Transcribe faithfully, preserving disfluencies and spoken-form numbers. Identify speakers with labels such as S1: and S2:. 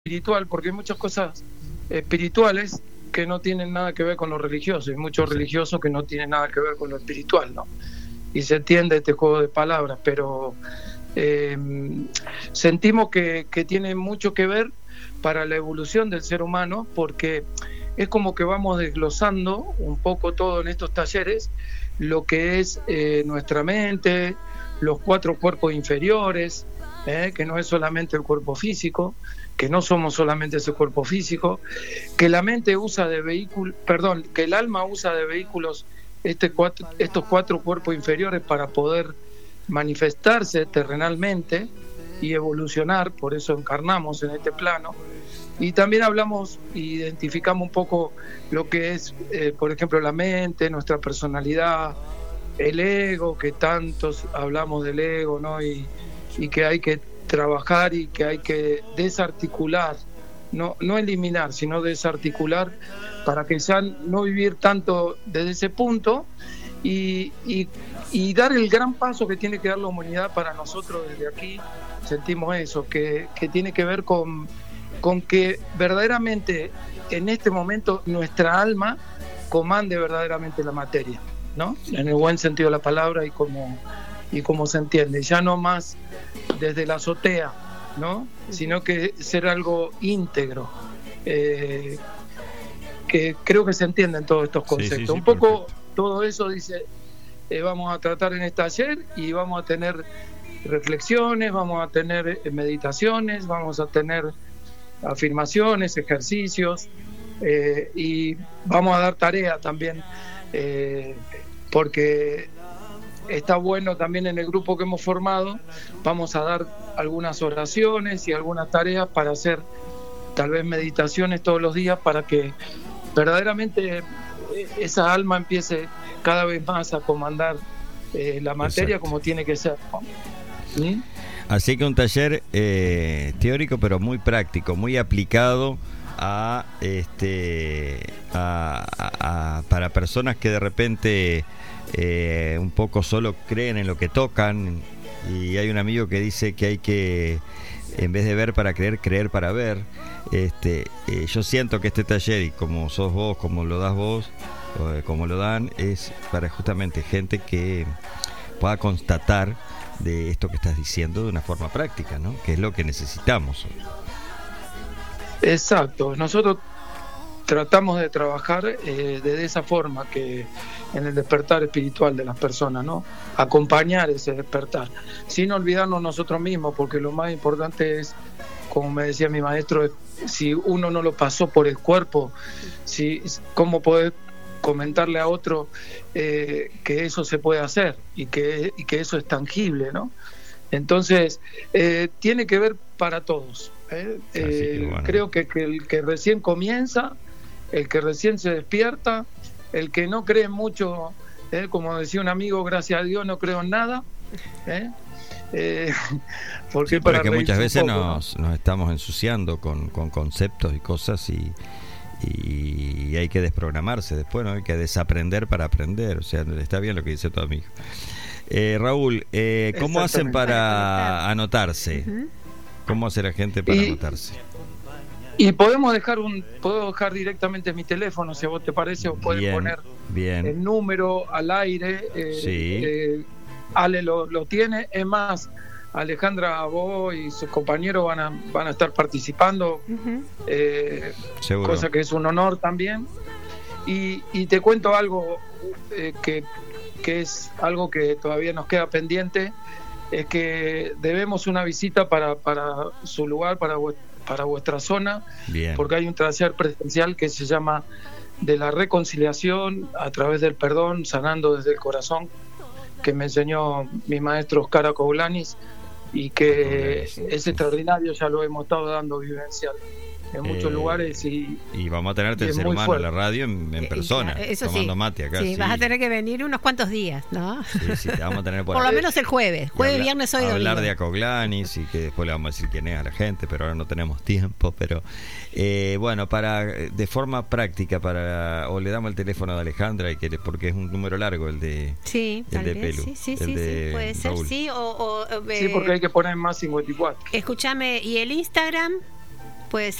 S1: espiritual, porque hay muchas cosas espirituales que no tienen nada que ver con lo religioso, y muchos
S2: Sí.
S1: religiosos que no tienen nada que ver con lo espiritual, ¿no? Y se entiende este juego de palabras, pero eh, sentimos que, que tiene mucho que ver para la evolución del ser humano, porque es como que vamos desglosando un poco todo en estos talleres, lo que es eh, nuestra mente, los cuatro cuerpos inferiores, eh, que no es solamente el cuerpo físico, que no somos solamente ese cuerpo físico, que la mente usa de vehículo, perdón, que el alma usa de vehículos este cuatro, estos cuatro cuerpos inferiores para poder manifestarse terrenalmente y evolucionar, por eso encarnamos en este plano. Y también hablamos, identificamos un poco lo que es, eh, por ejemplo, la mente, nuestra personalidad, el ego, que tantos hablamos del ego, ¿no? Y, y que hay que trabajar y que hay que desarticular, no, no eliminar, sino desarticular para que ya no vivir tanto desde ese punto y, y, y dar el gran paso que tiene que dar la humanidad para nosotros desde aquí. Sentimos eso, que, que tiene que ver con, con que verdaderamente en este momento nuestra alma comande verdaderamente la materia, ¿no? En el buen sentido de la palabra y como, y como se entiende, ya no más desde la azotea, ¿no? Sino que ser algo íntegro, eh, que creo que se entienden todos estos conceptos. Sí, sí, sí, un poco perfecto. Todo eso dice, eh, vamos a tratar en este taller y vamos a tener reflexiones, vamos a tener meditaciones, vamos a tener afirmaciones, ejercicios, eh, y vamos a dar tarea también, eh, porque está bueno también en el grupo que hemos formado, vamos a dar algunas oraciones y algunas tareas para hacer tal vez meditaciones todos los días para que verdaderamente esa alma empiece cada vez más a comandar eh, la materia. Exacto. Como tiene que ser, ¿no? ¿Sí?
S2: Así que un taller eh, teórico pero muy práctico, muy aplicado a este a, a, a para personas que de repente eh, un poco solo creen en lo que tocan, y hay un amigo que dice que hay que, en vez de ver para creer, creer para ver. Este, eh, yo siento que este taller, y como sos vos, como lo das vos, o como lo dan, es para justamente gente que pueda constatar de esto que estás diciendo de una forma práctica, ¿no? Que es lo que necesitamos.
S1: Exacto, nosotros tratamos de trabajar eh, de esa forma, que en el despertar espiritual de las personas, ¿no? Acompañar ese despertar, sin olvidarnos nosotros mismos, porque lo más importante es, como me decía mi maestro, si uno no lo pasó por el cuerpo, si, ¿cómo poder comentarle a otro eh, que eso se puede hacer y que, y que eso es tangible, ¿no? Entonces, eh, tiene que ver para todos. ¿eh? Eh, que bueno. Creo que, que el que recién comienza, el que recién se despierta, el que no cree mucho, ¿eh? Como decía un amigo, gracias a Dios no creo en nada, ¿eh? Eh, porque
S2: sí, para muchas veces poco, nos, ¿no? nos estamos ensuciando con, con conceptos y cosas y y hay que desprogramarse después, ¿no? Hay que desaprender para aprender. O sea, está bien lo que dice tu amigo. eh, Raúl, eh, ¿cómo hacen para anotarse? Uh-huh. ¿Cómo hace la gente para y, anotarse?
S1: Y podemos dejar un puedo dejar directamente mi teléfono, si a vos te parece, o pueden bien, poner bien. El número al aire. eh,
S2: sí.
S1: eh, Ale lo, lo tiene, es más, Alejandra, vos y sus compañeros van a, van a estar participando, uh-huh. eh, cosa que es un honor también. Y, y te cuento algo eh, que, que es algo que todavía nos queda pendiente, es que debemos una visita para, para su lugar, para, para vuestra zona, bien. Porque hay un taller presencial que se llama De la Reconciliación a través del Perdón, sanando desde el corazón, que me enseñó mi maestro Oscar Acoulanis, y que es extraordinario, ya lo hemos estado dando vivencial en muchos eh, lugares y,
S2: y vamos a tenerte el ser humano en la radio en, en persona, eh, eso tomando
S3: sí.
S2: mate acá.
S3: Sí,
S2: sí,
S3: vas a tener que venir unos cuantos días, ¿no?
S2: Sí, sí, te vamos a tener por,
S3: por lo menos el jueves, jueves,
S2: hablar,
S3: viernes, hoy
S2: hablar
S3: domingo.
S2: de Acoulanis y que después le vamos a decir quién es a la gente, pero ahora no tenemos tiempo. Pero eh, bueno, para de forma práctica, para o le damos el teléfono de Alejandra, y que porque es un número largo el de
S3: sí,
S2: el de
S3: vez.
S2: Pelu,
S3: sí, sí,
S2: el
S3: sí,
S2: de
S3: sí, puede ser,
S2: Raúl.
S3: sí, o, o eh,
S1: sí, porque hay que poner más cincuenta y cuatro.
S3: Escúchame, ¿y el Instagram? Puede ser.